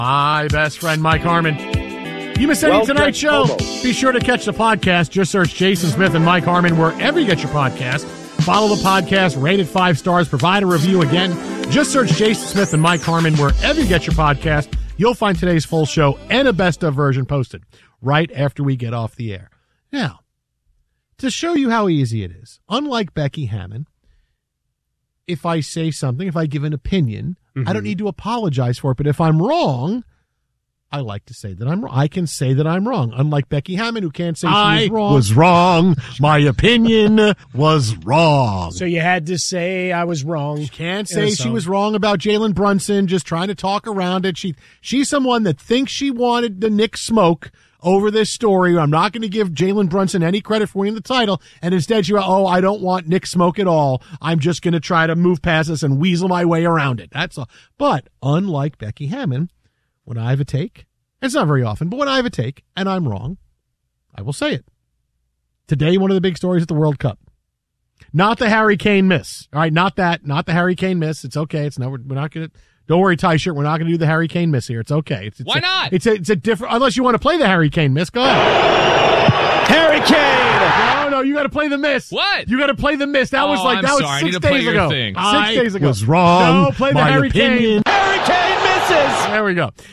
My best friend, Mike Harmon. You missed any tonight's show? Be sure to catch the podcast. Just search Jason Smith and Mike Harmon wherever you get your podcast. Follow the podcast, rate it 5 stars, provide a review. Again, just search Jason Smith and Mike Harmon wherever you get your podcast. You'll find today's full show and a best of version posted right after we get off the air. Now, to show you how easy it is, unlike Becky Hammon, if I say something, if I give an opinion, I don't need to apologize for it. But if I'm wrong, I like to say that I'm wrong. I can say that I'm wrong. Unlike Becky Hammon, who can't say she was wrong. My opinion was wrong. So you had to say I was wrong. She can't say she was wrong about Jalen Brunson, just trying to talk around it. She's someone that thinks she wanted the Nick smoke over this story. I'm not going to give Jalen Brunson any credit for winning the title. And instead she went, I don't want Nick smoke at all. I'm just going to try to move past this and weasel my way around it. That's all. But unlike Becky Hammon, when I have a take, it's not very often, but when I have a take and I'm wrong, I will say it. Today, one of the big stories at the World Cup. Not the Harry Kane miss. All right, not the Harry Kane miss. It's okay. We're not going to, don't worry, Ty-shirt. We're not going to do the Harry Kane miss here. It's okay. Why not? It's a different, unless you want to play the Harry Kane miss. Go ahead. Harry Kane! No, you got to play the miss. What? You got to play the miss. That was I'm that was sorry. 6 I need to play days your ago. thing. 6 days ago. Was wrong. No, play the My Harry opinion. Kane. Harry Kane misses! There we go.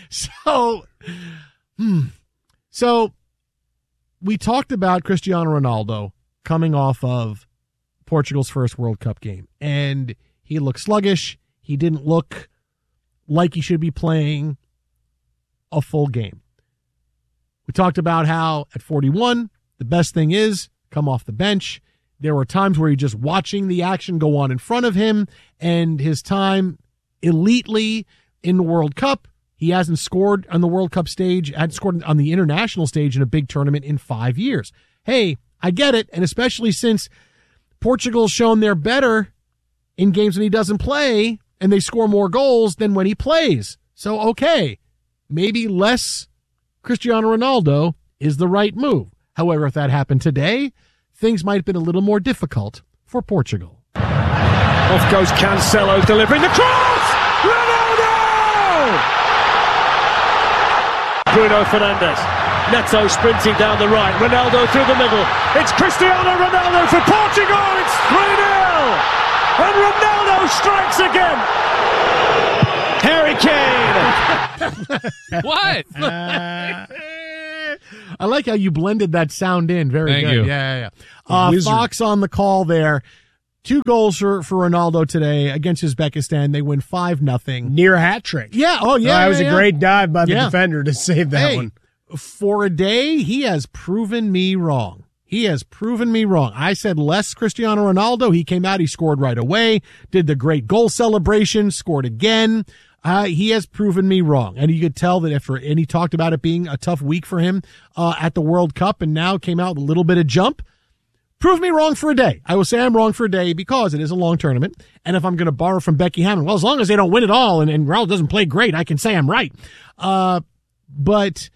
So we talked about Cristiano Ronaldo coming off of Portugal's first World Cup game, and he looked sluggish. He didn't look like he should be playing a full game. We talked about how at 41, the best thing is come off the bench. There were times where he's just watching the action go on in front of him, and his time elitely in the World Cup, he hasn't scored on the World Cup stage, hadn't scored on the international stage in a big tournament in 5 years. Hey, I get it, and especially since Portugal's shown they're better in games when he doesn't play, and they score more goals than when he plays. So, okay, maybe less Cristiano Ronaldo is the right move. However, if that happened today, things might have been a little more difficult for Portugal. Off goes Cancelo, delivering the cross! Ronaldo! Bruno Fernandes. Neto sprinting down the right. Ronaldo through the middle. It's Cristiano Ronaldo for Portugal. It's 3-0. And Ronaldo strikes again. Harry Kane. What? I like how you blended that sound in. Very Thank good. you. Yeah. Fox on the call there. 2 goals for Ronaldo today against Uzbekistan. They win 5-0. Near hat trick. Yeah. Oh, yeah. That was a great dive by the defender to save that one. For a day, he has proven me wrong. I said less Cristiano Ronaldo. He came out, he scored right away, did the great goal celebration, scored again. He has proven me wrong. And you could tell that and he talked about it being a tough week for him at the World Cup, and now came out with a little bit of jump. Proved me wrong for a day. I will say I'm wrong for a day because it is a long tournament. And if I'm going to borrow from Becky Hammon, well, as long as they don't win it all and Ronaldo doesn't play great, I can say I'm right. But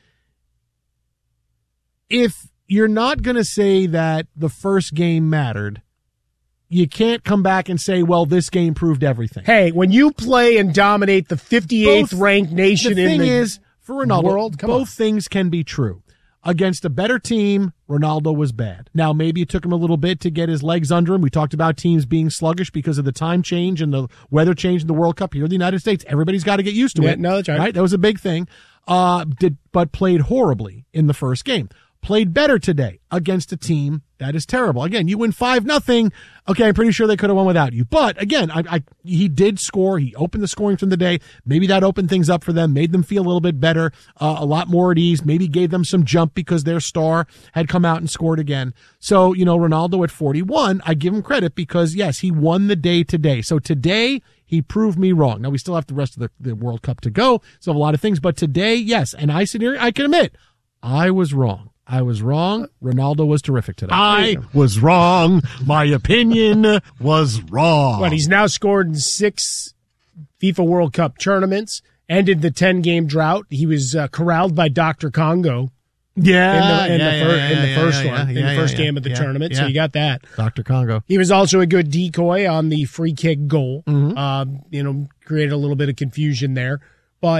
if you're not going to say that the first game mattered, you can't come back and say, well, this game proved everything. Hey, when you play and dominate the 58th ranked nation in the is, for Ronaldo, world, both things can be true. Against a better team, Ronaldo was bad. Now, maybe it took him a little bit to get his legs under him. We talked about teams being sluggish because of the time change and the weather change in the World Cup here in the United States. Everybody's got to get used to it. No, that's right. That was a big thing. But played horribly in the first game. Played better today against a team that is terrible. Again, you win 5-0. Okay, I'm pretty sure they could have won without you. But again, he did score. He opened the scoring from the day. Maybe that opened things up for them, made them feel a little bit better, a lot more at ease. Maybe gave them some jump because their star had come out and scored again. So, Ronaldo at 41, I give him credit because yes, he won the day today. So today, he proved me wrong. Now we still have the rest of the World Cup to go. So a lot of things, but today, yes. And I sit here, I can admit, I was wrong. Ronaldo was terrific today. I was wrong. My opinion was wrong. But he's now scored in 6 FIFA World Cup tournaments, ended the 10-game drought. He was corralled by Dr. Congo. In the first game of the tournament. So you got that. Dr. Congo. He was also a good decoy on the free kick goal. Created a little bit of confusion there. But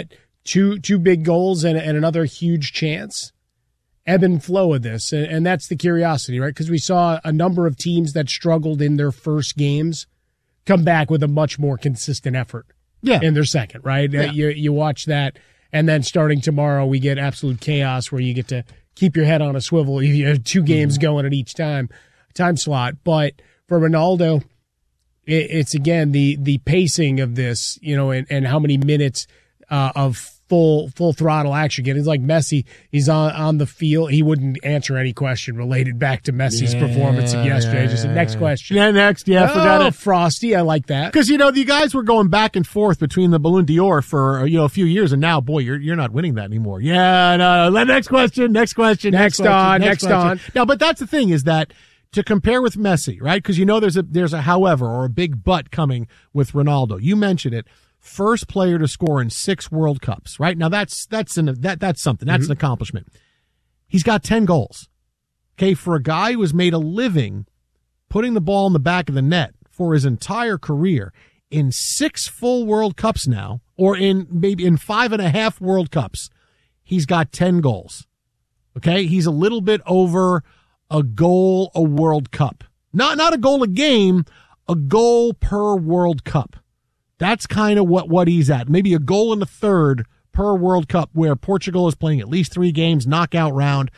two big goals and another huge chance. Ebb and flow of this, and that's the curiosity, right? Because we saw a number of teams that struggled in their first games come back with a much more consistent effort in their second, right? Yeah. You watch that, and then starting tomorrow, we get absolute chaos where you get to keep your head on a swivel. You have two games going at each time slot. But for Ronaldo, it's again the pacing of this, and how many minutes of full throttle action. It's like Messi. He's on the field. He wouldn't answer any question related back to Messi's performance of yesterday. Just said, next question. Yeah, next. Yeah, forgot it. Frosty. I like that. Because, the guys were going back and forth between the Ballon d'Or for, a few years, and now, boy, you're not winning that anymore. Yeah, no. Next question. Next question. Next on. Now, but that's the thing is that to compare with Messi, right? Because, there's a however or a big but coming with Ronaldo. You mentioned it. First player to score in 6 World Cups, right? Now that's something. That's an accomplishment. He's got 10 goals. Okay, for a guy who has made a living putting the ball in the back of the net for his entire career in 6 full World Cups now, or in 5.5 World Cups, he's got 10 goals. Okay, he's a little bit over a goal a World Cup. Not a goal a game, a goal per World Cup. That's kind of what he's at. Maybe a goal in the third per World Cup where Portugal is playing at least 3 games, knockout round.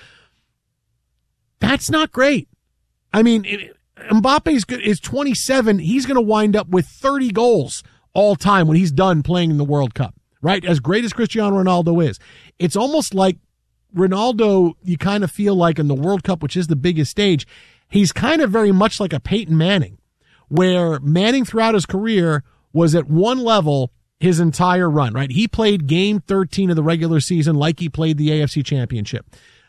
That's not great. I mean, Mbappe is 27. He's going to wind up with 30 goals all time when he's done playing in the World Cup, right? As great as Cristiano Ronaldo is. It's almost like Ronaldo, you kind of feel like in the World Cup, which is the biggest stage, he's kind of very much like a Peyton Manning, where Manning throughout his career was at one level his entire run, right? He played game 13 of the regular season like he played the AFC Championship.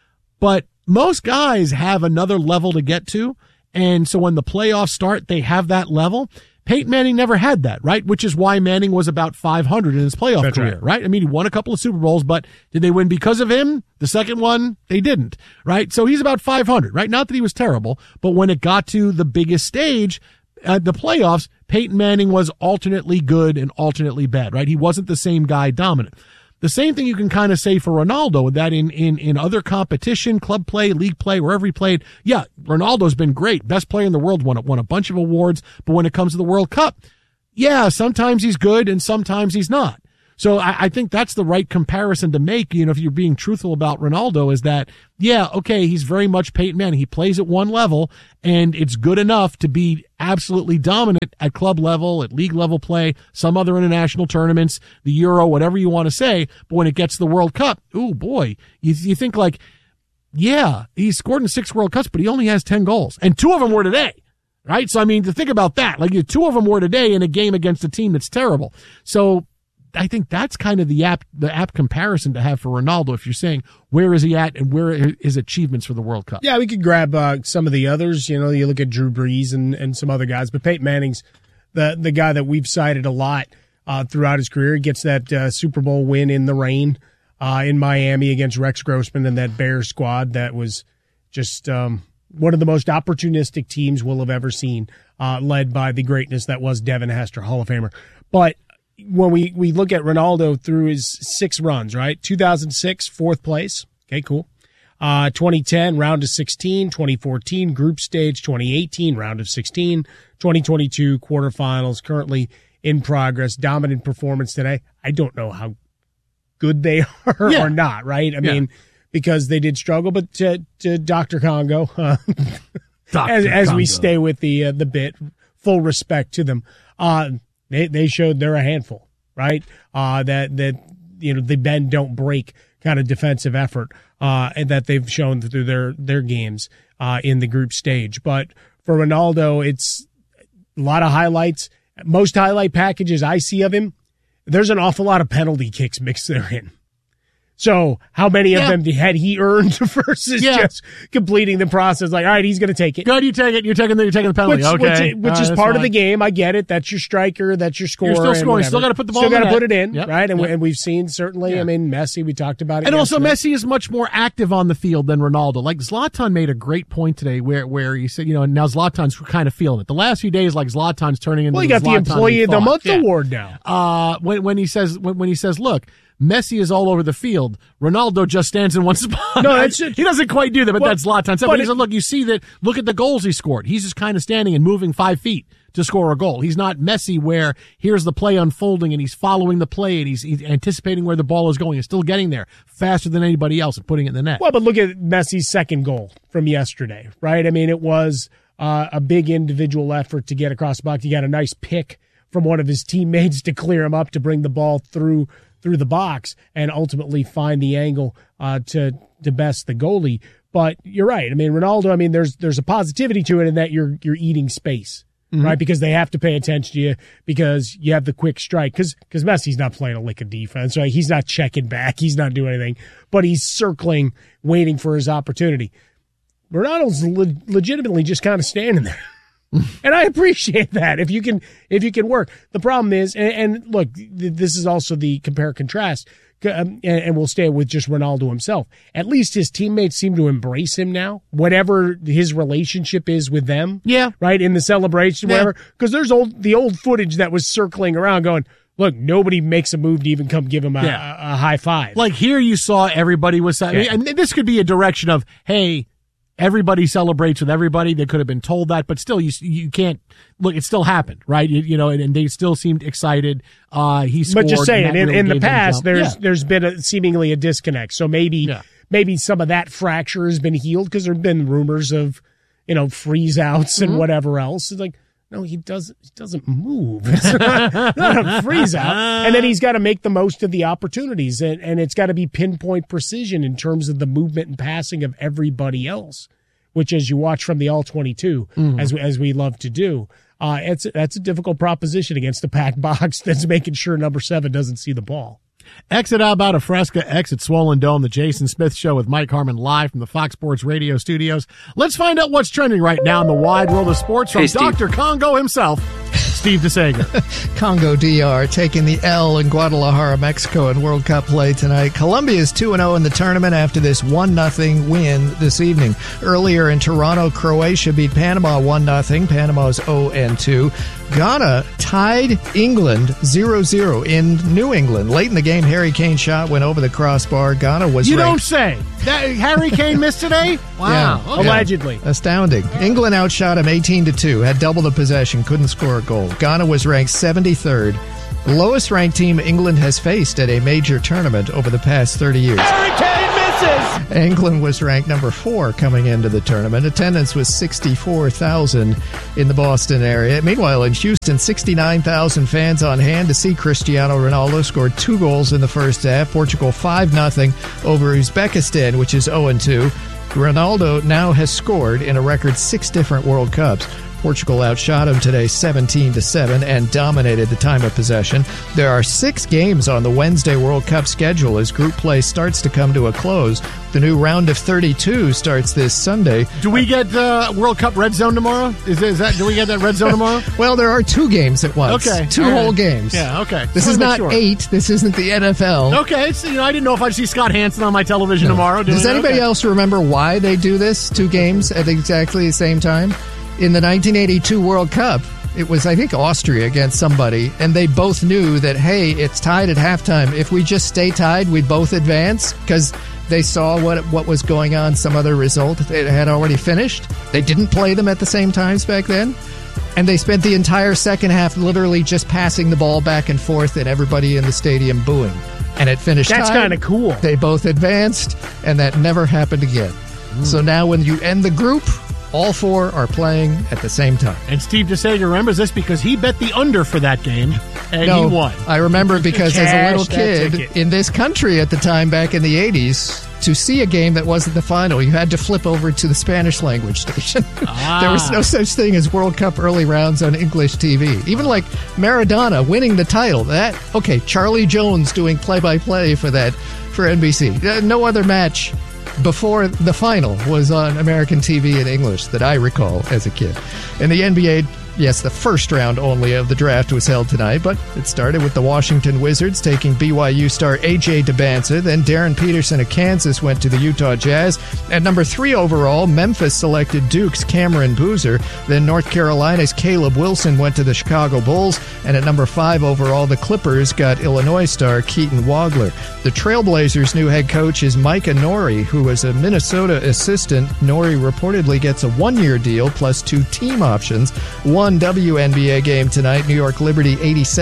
But most guys have another level to get to, and so when the playoffs start, they have that level. Peyton Manning never had that, right? Which is why Manning was about 500 in his playoff career, right? I mean, he won a couple of Super Bowls, but did they win because of him? The second one, they didn't, right? So he's about 500, right? Not that he was terrible, but when it got to the biggest stage, the playoffs, Peyton Manning was alternately good and alternately bad, right? He wasn't the same guy dominant. The same thing you can kind of say for Ronaldo, that in other competition, club play, league play, wherever he played, yeah, Ronaldo's been great. Best player in the world, won a bunch of awards. But when it comes to the World Cup, yeah, sometimes he's good and sometimes he's not. So I think that's the right comparison to make, if you're being truthful about Ronaldo, is that, yeah, okay, he's very much Peyton Manning. He plays at one level, and it's good enough to be absolutely dominant at club level, at league level play, some other international tournaments, the Euro, whatever you want to say. But when it gets to the World Cup, oh boy, you think like, yeah, he scored in 6 World Cups, but he only has 10 goals. And 2 of them were today. Right? So, I mean, to think about that, like 2 of them were today in a game against a team that's terrible. So, I think that's kind of the apt comparison to have for Ronaldo if you're saying where is he at and where are his achievements for the World Cup. Yeah, we could grab some of the others. You look at Drew Brees and some other guys, but Peyton Manning's the guy that we've cited a lot throughout his career. He gets that Super Bowl win in the rain in Miami against Rex Grossman and that Bears squad that was just one of the most opportunistic teams we'll have ever seen, led by the greatness that was Devin Hester, Hall of Famer. But when we look at Ronaldo through his 6 runs, right? 2006, 4th place. Okay, cool. 2010, round of 16. 2014, group stage. 2018, round of 16. 2022, quarterfinals. Currently in progress. Dominant performance today. I don't know how good they are or not, right? I mean, because they did struggle, but to Dr. Congo, as we stay with the bit, full respect to them. They showed they're a handful, right? That the bend don't break kind of defensive effort, and that they've shown through their games in the group stage. But for Ronaldo, it's a lot of highlights. Most highlight packages I see of him, there's an awful lot of penalty kicks mixed therein. So how many of them had he earned versus just completing the process? Like, all right, he's going to take it. Good, you take it. You're taking the penalty. Which is part of the game. I get it. That's your striker. That's your scorer. You're still scoring. Still got to put the ball in. Still got to put it in, right? And we've seen certainly. I mean, Messi. We talked about it. And also, Messi is much more active on the field than Ronaldo. Like Zlatan made a great point today, where he said, now Zlatan's kind of feeling it. The last few days, like Zlatan's turning into. Well, he got the Employee of the Month award now. When he says, look, Messi is all over the field. Ronaldo just stands in one spot. No, that's he doesn't quite do that, but that's Zlatan. But he said, look, you see that. Look at the goals he scored. He's just kind of standing and moving 5 feet to score a goal. He's not Messi, where here's the play unfolding and he's following the play and he's anticipating where the ball is going and still getting there faster than anybody else and putting it in the net. Well, but look at Messi's second goal from yesterday, right? I mean, it was a big individual effort to get across the box. He got a nice pick from one of his teammates to clear him up to bring the ball through the box and ultimately find the angle to best the goalie. But you're right. I mean, Ronaldo, I mean, there's a positivity to it in that you're eating space. Right, because they have to pay attention to you because you have the quick strike. Because Messi's not playing a lick of defense, right? He's not checking back. He's not doing anything. But he's circling, waiting for his opportunity. Ronaldo's legitimately just kind of standing there. And I appreciate that if you can work. The problem is, and look, this is also the compare contrast, and we'll stay with just Ronaldo himself. At least his teammates seem to embrace him now, whatever his relationship is with them. Yeah, right, in the celebration, whatever. Because there's the old footage that was circling around, going, look, nobody makes a move to even come give him a high five. Like here, you saw everybody was. I mean, and this could be a direction of, hey, everybody celebrates with everybody. They could have been told that, but still, you can't look. It still happened, right? And they still seemed excited. He scored. But just saying, really in the past, there's been seemingly a disconnect. So maybe some of that fracture has been healed because there've been rumors of freeze outs and whatever else. It's like, no, he doesn't move. It's not a freeze out. And then he's got to make the most of the opportunities, and it's got to be pinpoint precision in terms of the movement and passing of everybody else, which, as you watch from the All-22, as we love to do, that's a difficult proposition against a packed box that's making sure number 7 doesn't see the ball. Exit out about a Fresca, exit Swollen Dome, the Jason Smith Show with Mike Harmon live from the Fox Sports Radio studios. Let's find out what's trending right now in the wide world of sports from Dr. Congo himself, Steve DeSager. Congo DR taking the L in Guadalajara, Mexico in World Cup play tonight. Colombia is 2-0 in the tournament after this 1-0 win this evening. Earlier in Toronto, Croatia beat Panama 1-0. Panama's 0-2. Ghana tied England 0-0 in New England. Late in the game, Harry Kane shot went over the crossbar. Ghana was You ranked. Don't say. That Harry Kane missed today? Wow. Yeah. Okay. Allegedly. Astounding. England outshot him 18-2, had double the possession, couldn't score a goal. Ghana was ranked 73rd. The lowest ranked team England has faced at a major tournament over the past 30 years. Harry Kane misses! England was ranked number 4 coming into the tournament. Attendance was 64,000 in the Boston area. Meanwhile, in Houston, 69,000 fans on hand to see Cristiano Ronaldo scored 2 goals in the first half. Portugal 5-0 over Uzbekistan, which is 0-2. Ronaldo now has scored in a record 6 different World Cups. Portugal outshot him today 17-7 and dominated the time of possession. There are 6 games on the Wednesday World Cup schedule as group play starts to come to a close. The new round of 32 starts this Sunday. Do we get World Cup Red Zone tomorrow? Do we get that Red Zone tomorrow? Well, there are 2 games at once. Okay. 2 whole games. Yeah, okay. This is not 8. This isn't the NFL. Okay. I didn't know if I'd see Scott Hansen on my television tomorrow. Does anybody else remember why they do this? 2 games at exactly the same time? In the 1982 World Cup, it was, I think, Austria against somebody, and they both knew that, hey, it's tied at halftime. If we just stay tied, we both advance, because they saw what was going on, some other result that had already finished. They didn't play them at the same times back then, and they spent the entire second half literally just passing the ball back and forth and everybody in the stadium booing. And it finished That's kind of cool. They both advanced, and that never happened again. So now when you end the group, all 4 are playing at the same time. And Steve DeSager remembers this because he bet the under for that game, and he won. I remember because as a little kid ticket. in this country at the time, back in the 80s, to see a game that wasn't the final, you had to flip over to the Spanish language station. There was no such thing as World Cup early rounds on English TV. Even like Maradona winning the title. Charlie Jones doing play-by-play for NBC. No other match before the final was on American TV in English that I recall as a kid. In the NBA, Yes, the first round only of the draft was held tonight, but it started with the Washington Wizards taking BYU star A.J. Dybantsa. Then Darren Peterson of Kansas went to the Utah Jazz. At number 3 overall, Memphis selected Duke's Cameron Boozer. Then North Carolina's Caleb Wilson went to the Chicago Bulls. And at number 5 overall, the Clippers got Illinois star Keaton Wagler. The Trailblazers' new head coach is Micah Norrie, who was a Minnesota assistant. Norrie reportedly gets a 1-year deal plus 2 team options. One WNBA game tonight, New York Liberty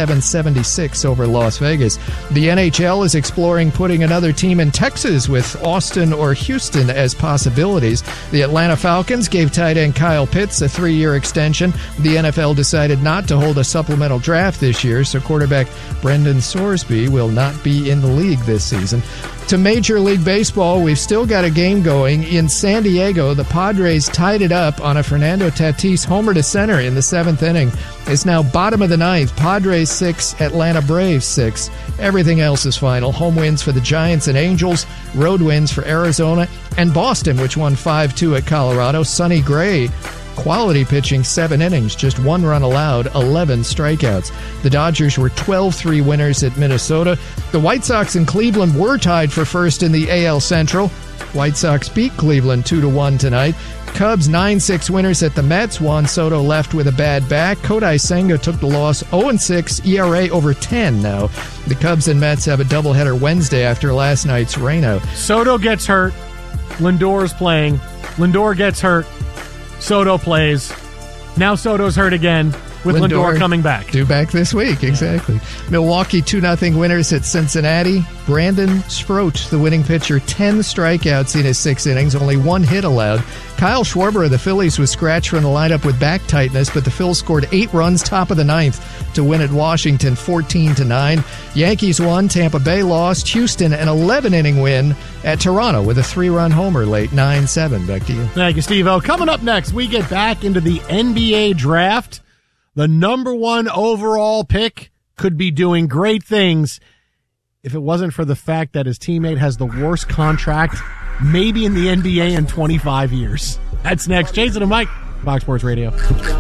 87-76 over Las Vegas. The NHL is exploring putting another team in Texas with Austin or Houston as possibilities. The Atlanta Falcons gave tight end Kyle Pitts a 3-year extension. The NFL decided not to hold a supplemental draft this year, so quarterback Brendan Sorsby will not be in the league this season. To Major League Baseball, we've still got a game going. In San Diego, the Padres tied it up on a Fernando Tatis homer to center in the 7th inning. It's now bottom of the 9th. Padres 6, Atlanta Braves 6. Everything else is final. Home wins for the Giants and Angels. Road wins for Arizona and Boston, which won 5-2 at Colorado. Sonny Gray, quality pitching, 7 innings, just 1 run allowed, 11 strikeouts. The Dodgers were 12-3 winners at Minnesota. The White Sox and Cleveland were tied for first in the AL Central. White Sox beat Cleveland 2-1 tonight. Cubs 9-6 winners at the Mets. Juan Soto left with a bad back. Kodai Senga took the loss, 0-6, ERA over 10 now. The Cubs and Mets have a doubleheader Wednesday after last night's rainout. Soto gets hurt. Lindor's playing. Lindor gets hurt. Soto plays. Now Soto's hurt again with Lindor coming back. Due back this week, exactly. Milwaukee 2-0 winners at Cincinnati. Brandon Sproat, the winning pitcher, 10 strikeouts in his 6 innings, only 1 hit allowed. Kyle Schwarber of the Phillies was scratched from the lineup with back tightness, but the Phils scored 8 runs top of the 9th to win at Washington 14-9. Yankees won, Tampa Bay lost. Houston an 11-inning win at Toronto with a 3-run homer late, 9-7. Back to you. Thank you, Steve-O. Coming up next, we get back into the NBA draft. The number 1 overall pick could be doing great things if it wasn't for the fact that his teammate has the worst contract maybe in the NBA in 25 years. That's next. Jason and Mike, Fox Sports Radio.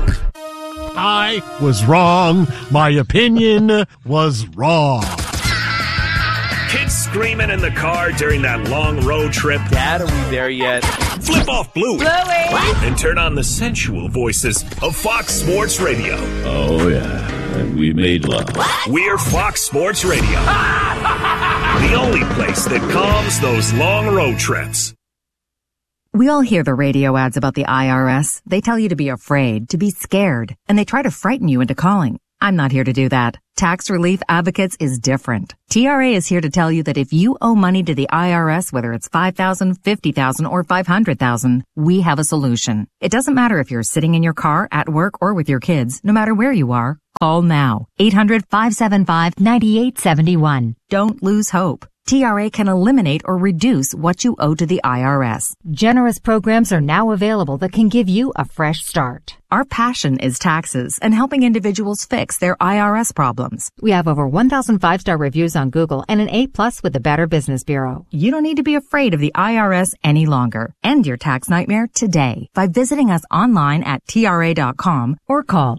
I was wrong. My opinion was wrong. Kids screaming in the car during that long road trip. Dad, are we there yet? Flip off Bluey. And turn on the sensual voices of Fox Sports Radio. Oh, yeah. And we made love. We're Fox Sports Radio. The only place that calms those long road trips. We all hear the radio ads about the IRS. They tell you to be afraid, to be scared, and they try to frighten you into calling. I'm not here to do that. Tax Relief Advocates is different. TRA is here to tell you that if you owe money to the IRS, whether it's $5,000, $50,000, or $500,000, we have a solution. It doesn't matter if you're sitting in your car, at work, or with your kids. No matter where you are, call now. 800-575-9871. Don't lose hope. TRA can eliminate or reduce what you owe to the IRS. Generous programs are now available that can give you a fresh start. Our passion is taxes and helping individuals fix their IRS problems. We have over 1,000 5-star reviews on Google and an A+ with the Better Business Bureau. You don't need to be afraid of the IRS any longer. End your tax nightmare today by visiting us online at TRA.com or call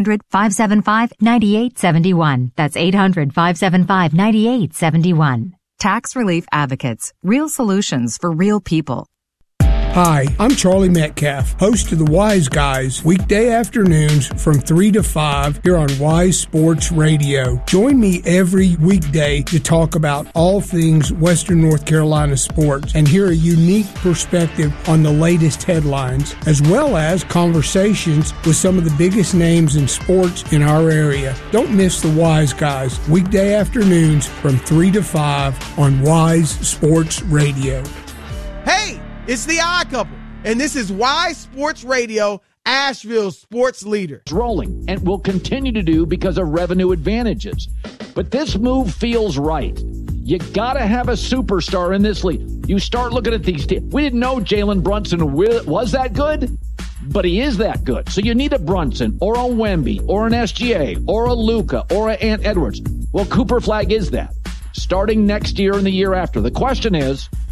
800-575-9871. That's 800-575-9871. Tax Relief Advocates. Real solutions for real people. Hi, I'm Charlie Metcalf, host of the Wise Guys, weekday afternoons from 3 to 5 here on Wise Sports Radio. Join me every weekday to talk about all things Western North Carolina sports and hear a unique perspective on the latest headlines, as well as conversations with some of the biggest names in sports in our area. Don't miss the Wise Guys, weekday afternoons from 3 to 5 on Wise Sports Radio. Hey! It's the Odd Couple, and this is Wise Sports Radio, Asheville's sports leader. It's rolling and will continue to do because of revenue advantages. But this move feels right. You got to have a superstar in this league. You start looking at these teams. We didn't know Jalen Brunson was that good, but he is that good. So you need a Brunson or a Wemby or an SGA or a Luka or an Ant Edwards. Well, Cooper Flagg is that. Starting next year and the year after. The question is,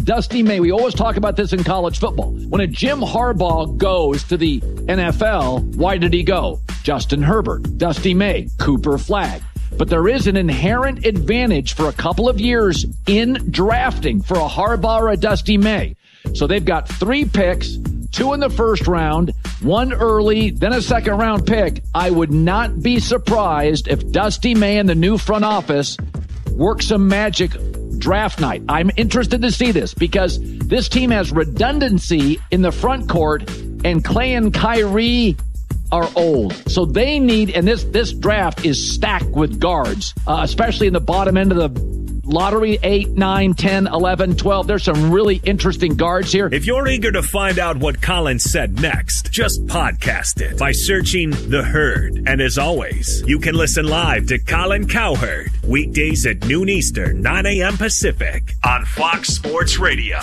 Dusty May, we always talk about this in college football. When a Jim Harbaugh goes to the NFL, why did he go? Justin Herbert, Dusty May, Cooper Flagg. But there is an inherent advantage for a couple of years in drafting for a Harbaugh or a Dusty May. So they've got 3 picks, 2 in the first round, 1 early, then a second round pick. I would not be surprised if Dusty May and the new front office work some magic draft night. I'm interested to see this because this team has redundancy in the front court, and Clay and Kyrie are old. So they need, and this draft is stacked with guards, especially in the bottom end of the lottery, 8, 9, 10, 11, 12. There's some really interesting guards here. If you're eager to find out what Colin said next, just podcast it by searching The Herd. And as always, you can listen live to Colin Cowherd weekdays at noon Eastern, 9 a.m. Pacific on Fox Sports Radio.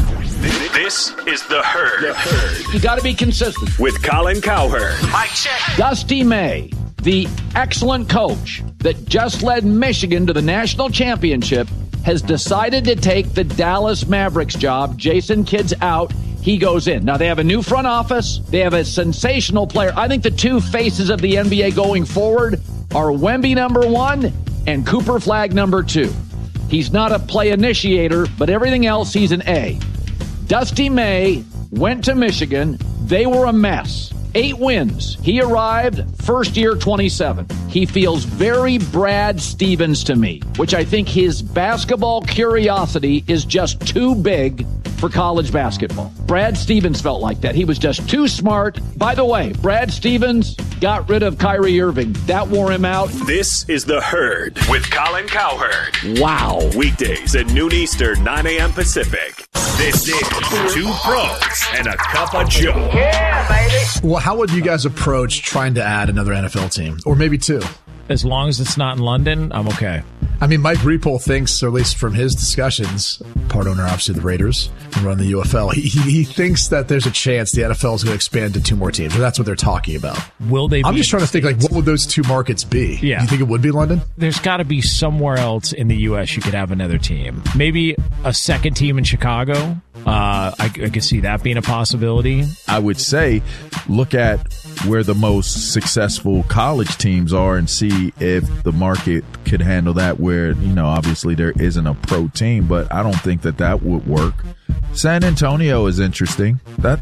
This is The Herd. You got to be consistent. With Colin Cowherd. Mike check. Dusty May, the excellent coach that just led Michigan to the national championship, has decided to take the Dallas Mavericks job. Jason Kidd's out. He goes in. Now, they have a new front office. They have a sensational player. I think the 2 faces of the NBA going forward are Wemby number 1 and Cooper Flagg number 2. He's not a play initiator, but everything else, he's an A. Dusty May went to Michigan. They were a mess. 8 wins. He arrived first year 27. He feels very Brad Stevens to me, which I think his basketball curiosity is just too big for college basketball. Brad Stevens felt like that. He was just too smart. By the way, Brad Stevens got rid of Kyrie Irving. That wore him out. This is The Herd with Colin Cowherd. Wow. Weekdays at noon Eastern, 9 a.m. Pacific. This is 2 Pros and a Cup of Joe. Yeah, baby. Well, how would you guys approach trying to add another NFL team? Or maybe 2? As long as it's not in London, I'm okay. I mean, Mike Repole thinks, or at least from his discussions, part owner, obviously, the Raiders, and run the UFL, he thinks that there's a chance the NFL is going to expand to 2 more teams, or that's what they're talking about. Will they? I'm just trying to think, like, what would those 2 markets be? Yeah. Do you think it would be London? There's got to be somewhere else in the U.S. you could have another team. Maybe a second team in Chicago. I could see that being a possibility. I would say look at where the most successful college teams are and see if the market could handle that, where, you know, obviously there isn't a pro team, but I don't think that would work. San Antonio is interesting. That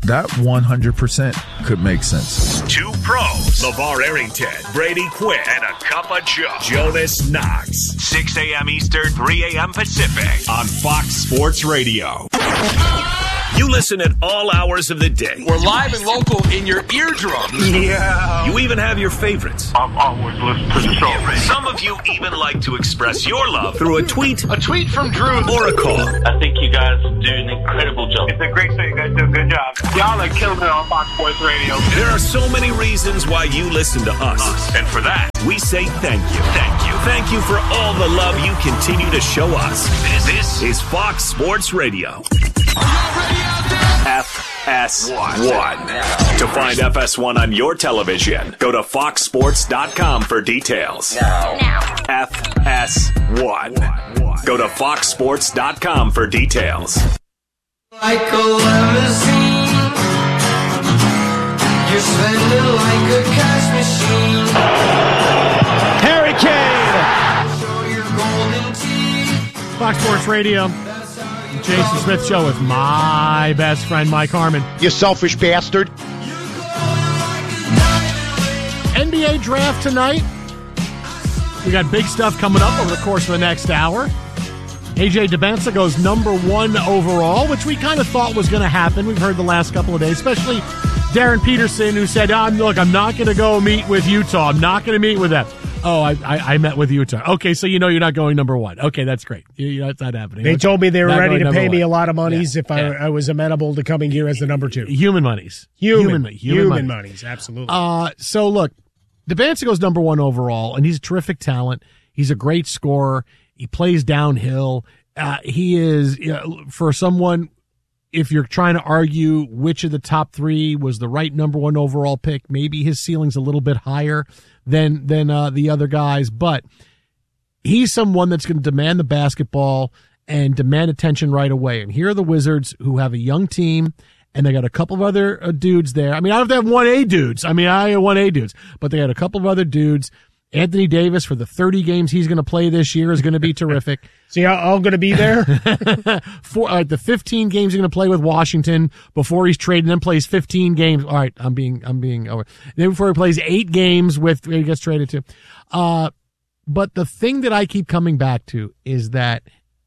100% could make sense. 2 Pros, LeVar Arrington, Brady Quinn, and a Cup of Joe. Jonas Knox, 6 a.m. Eastern, 3 a.m. Pacific on Fox Sports Radio. You listen at all hours of the day. We're live and local in your eardrums. Yeah. You even have your favorites. I've always listened to the show. Some of you even like to express your love through a tweet. A tweet from Drew. Or a call. I think you guys do an incredible job. It's a great show. You guys do a good job. Y'all are killing it on Fox Sports Radio. There are so many reasons why you listen to us. And for that, we say thank you. Thank you. Thank you for all the love you continue to show us. This is Fox Sports Radio. FS1. To find FS1 on your television, go to foxsports.com for details. Now. FS1. Go to foxsports.com for details. Like a limousine, you're spending like a cash machine. Harry Kane. Fox Sports Radio. Jason Smith Show with my best friend, Mike Harmon. You selfish bastard. NBA draft tonight. We got big stuff coming up over the course of the next hour. AJ Dybantsa goes number 1 overall, which we kind of thought was going to happen. We've heard the last couple of days, especially Darren Peterson, who said, look, I'm not going to go meet with Utah. I'm not going to meet with them. Oh, I met with Utah. Okay, so you know you're not going number 1. Okay, that's great. That's not happening. They told me they were ready to pay me a one. lot of monies if I was amenable to coming here as the number 2. Human monies. Human monies, absolutely. So look, Dybantsa goes number 1 overall, and he's a terrific talent. He's a great scorer. He plays downhill. He is, for someone, if you're trying to argue which of the top 3 was the right number 1 overall pick, maybe his ceiling's a little bit higher than the other guys, but he's someone that's going to demand the basketball and demand attention right away. And here are the Wizards, who have a young team, and they got a couple of other dudes there. I mean, I don't have 1A dudes. I have 1A dudes, but they had a couple of other dudes. Anthony Davis, for the 30 games he's going to play this year, is going to be terrific. So you're all going to be there? For the 15 games he's going to play with Washington before he's traded, then plays 15 games. All right, I'm being over. Then before he plays 8 games where he gets traded to. But the thing that I keep coming back to is that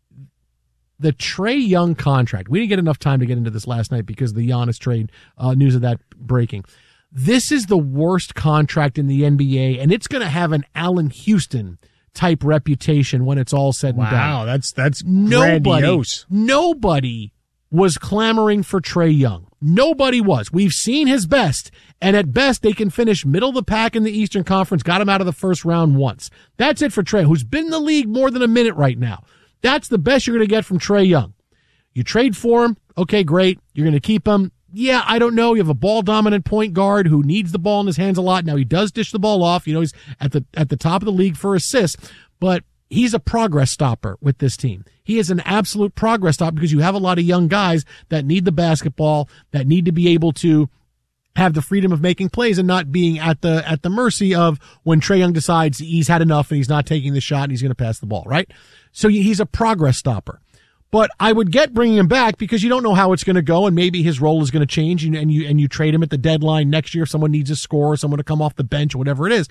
the Trae Young contract, we didn't get enough time to get into this last night because of the Giannis trade, news of that breaking. This is the worst contract in the NBA, and it's going to have an Allen Houston type reputation when it's all said and done. Wow, that's grandiose. Nobody was clamoring for Trae Young. Nobody was. We've seen his best, and at best they can finish middle of the pack in the Eastern Conference. Got him out of the first round once. That's it for Trae, who's been in the league more than a minute right now. That's the best you're going to get from Trae Young. You trade for him, okay, great. You're going to keep him. Yeah, I don't know. You have a ball-dominant point guard who needs the ball in his hands a lot. Now, he does dish the ball off. You know, he's at the top of the league for assists, but he's a progress stopper with this team. He is an absolute progress stopper because you have a lot of young guys that need the basketball, that need to be able to have the freedom of making plays and not being at the mercy of when Trae Young decides he's had enough and he's not taking the shot and he's going to pass the ball, right? So he's a progress stopper. But I would get bringing him back because you don't know how it's going to go, and maybe his role is going to change, and you trade him at the deadline next year if someone needs a scorer, someone to come off the bench, or whatever it is.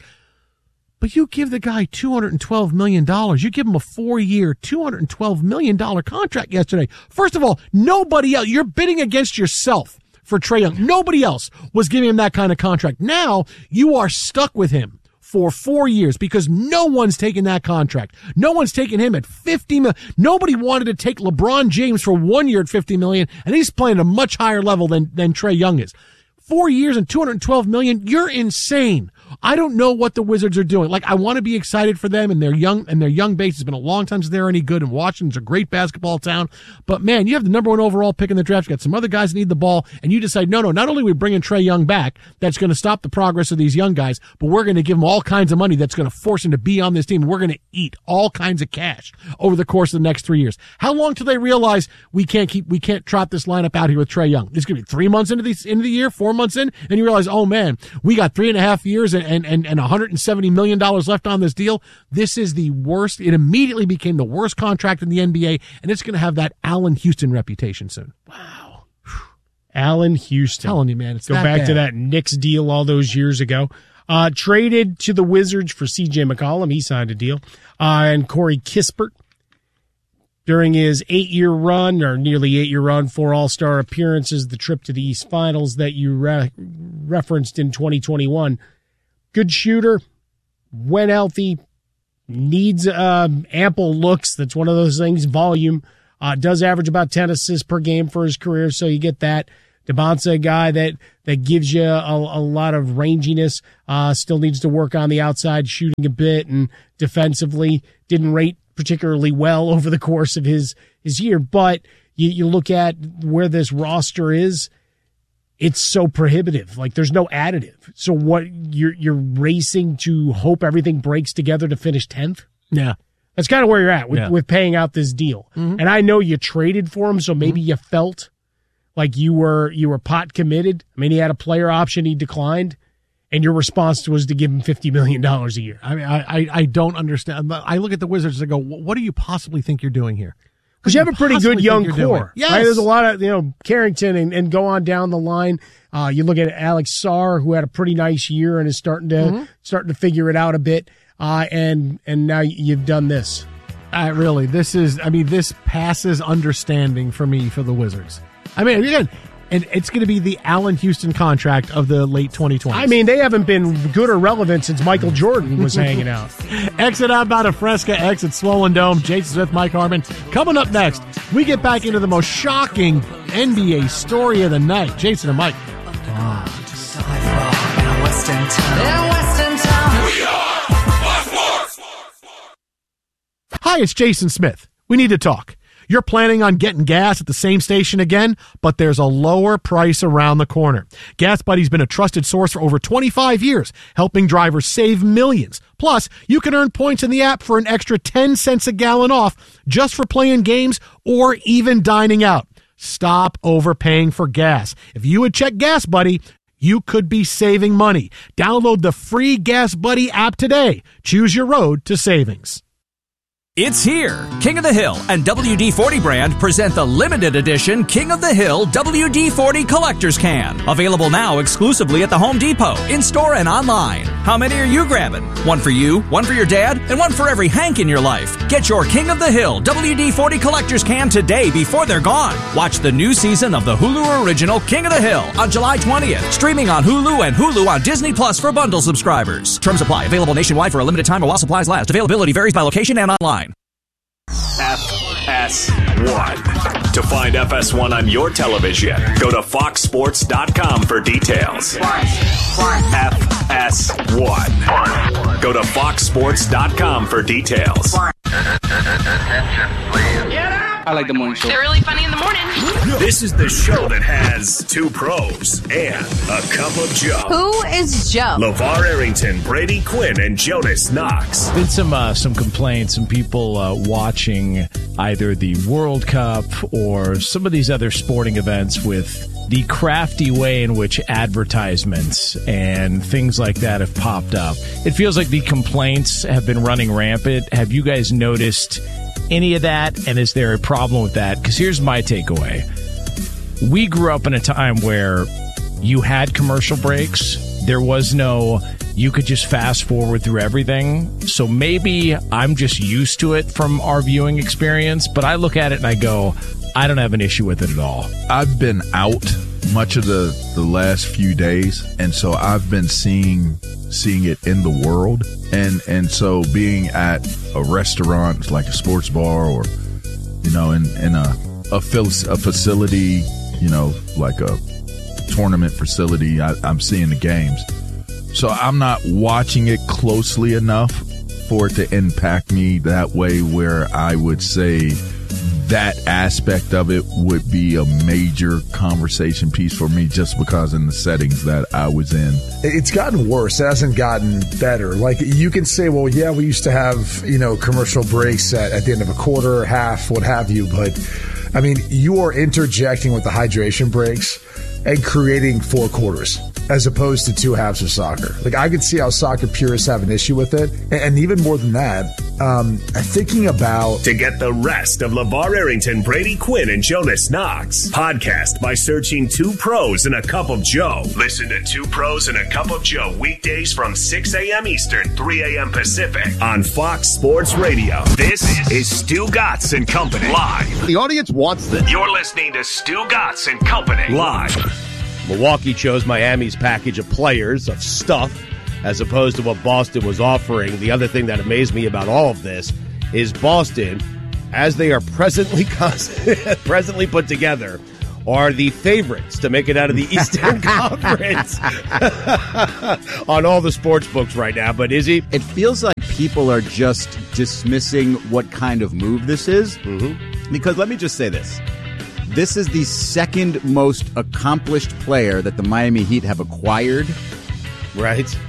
But you give the guy $212 million. You give him a 4-year, $212 million contract yesterday. First of all, nobody else, you're bidding against yourself for Trae Young. Nobody else was giving him that kind of contract. Now you are stuck with him for 4 years because no one's taking that contract. No one's taking him at $50 million. Nobody wanted to take LeBron James for 1 year at $50 million, and he's playing at a much higher level than Trae Young is. 4 years and $212 million. You're insane. I don't know what the Wizards are doing. Like, I want to be excited for them and their young base. It's been a long time since they're any good, and Washington's a great basketball town. But man, you have the number 1 overall pick in the draft. You got some other guys that need the ball, and you decide, no, not only are we bringing Trae Young back, that's going to stop the progress of these young guys, but we're going to give them all kinds of money that's going to force him to be on this team. We're going to eat all kinds of cash over the course of the next 3 years. How long till they realize we can't trot this lineup out here with Trae Young? It's going to be 3 months into the year, 4 months in, and you realize, oh man, we got 3.5 years and $170 million left on this deal. This is the worst. It immediately became the worst contract in the NBA, and it's going to have that Allen Houston reputation soon. Wow. Allen Houston. I'm telling you, man, it's Go back to that Knicks deal all those years ago. Traded to the Wizards for C.J. McCollum. He signed a deal. And Corey Kispert. During his 8-year run, or nearly 8-year run, 4 All-Star appearances, the trip to the East Finals that you referenced in 2021. Good shooter, when healthy, needs ample looks. That's one of those things. Volume. Does average about 10 assists per game for his career, so you get that. DeBonsa, a guy that gives you a lot of ranginess. Still needs to work on the outside, shooting a bit, and defensively didn't rate particularly well over the course of his year. But you look at where this roster is, it's so prohibitive. Like, there's no additive. So what, you're racing to hope everything breaks together to finish 10th? Yeah. That's kind of where you're at with paying out this deal. Mm-hmm. And I know you traded for him, so maybe you felt like you were pot committed. I mean, he had a player option, he declined, and your response was to give him $50 million a year. I mean, I don't understand. I look at the Wizards and go, what do you possibly think you're doing here? Because you have a pretty good young core. Yes. Right? There's a lot of, Carrington and go on down the line. You look at Alex Sarr, who had a pretty nice year and is starting to figure it out a bit. And now you've done this. Really, this passes understanding for me for the Wizards. I mean, again, and it's going to be the Allen Houston contract of the late 2020s. I mean, they haven't been good or relevant since Michael Jordan was hanging out. Exit outbound of Fresca, exit Swollen Dome. Jason Smith, Mike Harmon. Coming up next, we get back into the most shocking NBA story of the night. Jason and Mike. Hi, it's Jason Smith. We need to talk. You're planning on getting gas at the same station again, but there's a lower price around the corner. Gas Buddy's been a trusted source for over 25 years, helping drivers save millions. Plus, you can earn points in the app for an extra 10 cents a gallon off just for playing games or even dining out. Stop overpaying for gas. If you would check Gas Buddy, you could be saving money. Download the free Gas Buddy app today. Choose your road to savings. It's here. King of the Hill and WD-40 brand present the limited edition King of the Hill WD-40 Collector's Can. Available now exclusively at the Home Depot, in-store and online. How many are you grabbing? One for you, one for your dad, and one for every Hank in your life. Get your King of the Hill WD-40 Collector's Can today before they're gone. Watch the new season of the Hulu original King of the Hill on July 20th. Streaming on Hulu and Hulu on Disney Plus for bundle subscribers. Terms apply. Available nationwide for a limited time or while supplies last. Availability varies by location and online. FS1. To find FS1 on your television, go to foxsports.com for details. FS1. Go to foxsports.com for details. I like the morning show. They're really funny in the morning. This is the show that has two pros and a cup of Joe. Who is Joe? LeVar Arrington, Brady Quinn, and Jonas Knox. Been some complaints, some people watching either the World Cup or some of these other sporting events with the crafty way in which advertisements and things like that have popped up. It feels like the complaints have been running rampant. Have you guys noticed any of that? And is there a problem with that? Because here's my takeaway. We grew up in a time where you had commercial breaks. There was no, you could just fast forward through everything. So maybe I'm just used to it from our viewing experience, but I look at it and I go, I don't have an issue with it at all. I've been out much of the last few days, and so I've been seeing it in the world. And so being at a restaurant like a sports bar or, you know, in a facility, you know, like a tournament facility, I'm seeing the games. So I'm not watching it closely enough for it to impact me that way where I would say that aspect of it would be a major conversation piece for me just because in the settings that I was in. It's gotten worse. It hasn't gotten better. Like, you can say, well, yeah, we used to have, you know, commercial breaks at the end of a quarter, half, what have you. But, I mean, you are interjecting with the hydration breaks and creating four quarters as opposed to two halves of soccer. Like, I could see how soccer purists have an issue with it. And even more than that, thinking about... To get the rest of LeVar Arrington, Brady Quinn, and Jonas Knox, podcast by searching Two Pros and a Cup of Joe. Listen to Two Pros and a Cup of Joe weekdays from 6 a.m. Eastern, 3 a.m. Pacific on Fox Sports Radio. This is Stu Gatz and Company live. The audience wants this. You're listening to Stu Gatz and Company live. Milwaukee chose Miami's package of players, of stuff, as opposed to what Boston was offering. The other thing that amazed me about all of this is Boston, as they are presently put together, are the favorites to make it out of the Eastern Conference on all the sports books right now. But Izzy? It feels like people are just dismissing what kind of move this is. Mm-hmm. Because let me just say this. This is the second most accomplished player that the Miami Heat have acquired. Right.